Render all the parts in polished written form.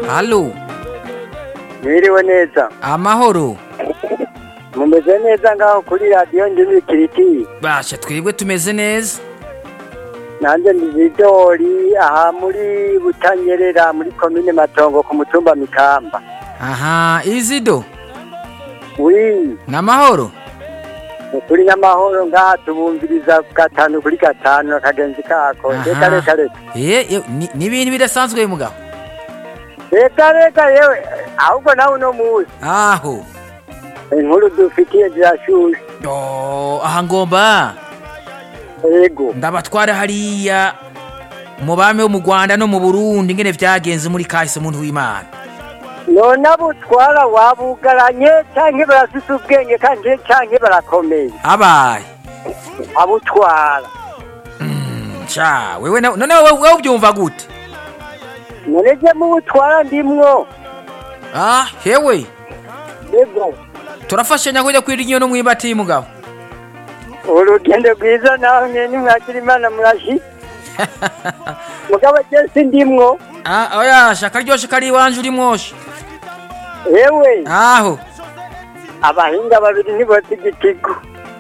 Halo. Mwiriwe neza. Amahoro. Mumeze neza ngaho kuri radio Ndimi Kiriti. Basha twebwe tumeze neza. Nanje ndi Zidori aha muri Butanyerera muri commune Matongo ku mutumba Mikamba. Aha, Izido. Oui. Namahoro. Kuri nyamahoro ngaha tubumviriza gatanu kuri gatanu akagenzi kako. Reka. Ni ibintu bidasanzwe mugabo. Reka yewe ahubwo nawe uno muzi. Aho. Inkuru dufitiye zirashushe. Aha ngomba. Yego. Ndabatwara hariya mu bame wo mu Rwanda no mu Burundi ngene vyagenze muri kahise umuntu w'Imana. None abutwara wabugaranye canke barafise ubwenge kandi canke barakomeye. Abaye. Abutwara. Cha, wewe none wewe ubyumva gute? None je mu butwara ndimwo. Hewe. Yego. Turafashanya kujya kwirinyo no mwibati mugabo. Urugendo rwiza naho nyene mwakira Imana murashi. Mugabo je sindimwo. Oya shaka ryoshe kari wanje uri mwoshe. Ewe. Aho. Abahinga babiri nibo tigitigo.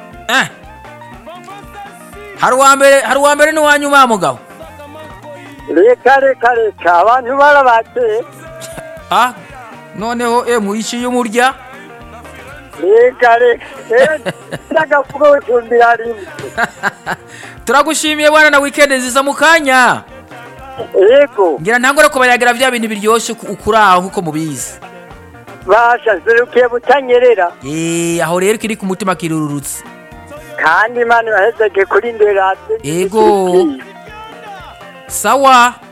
Hari uwambere n'uwanyuma mugabo. Reka abantu barabatse. Noneho muishiye umurya. Reka. Ndagavuga ucumbira rimwe. Turagushimiye bwana na weekend nziza mukanya. Yego. Ngira ntangora kubayagira vya bintu biryoshe ukuraho nkuko mubizi. Basha zerukiye Butanyerera. Aho rero kiri ku mutima kirururutse. Kandi Imana bahezeke kuri nderaze. Yego. Sawa.